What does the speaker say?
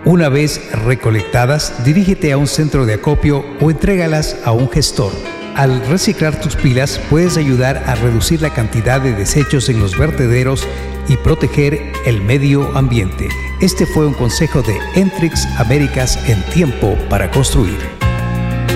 Una vez recolectadas, dirígete a un centro de acopio o entrégalas a un gestor. Al reciclar tus pilas, puedes ayudar a reducir la cantidad de desechos en los vertederos y proteger el medio ambiente. Este fue un consejo de Entrix Américas en Tiempo para Construir.